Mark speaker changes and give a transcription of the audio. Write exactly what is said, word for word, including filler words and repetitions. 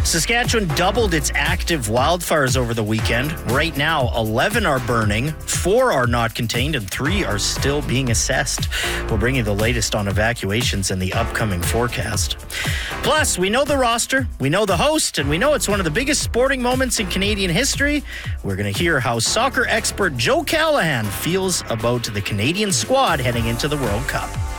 Speaker 1: Saskatchewan doubled its active wildfires over the weekend. Right now, eleven are burning, four are not contained, and three are still being assessed. We'll bring you the latest on evacuations and the upcoming forecast. Plus, we know the roster, we know the host, and we know it's one of the biggest sporting moments in Canadian history. We're going to hear how soccer expert Joe Callahan feels about the Canadian squad heading into the World Cup.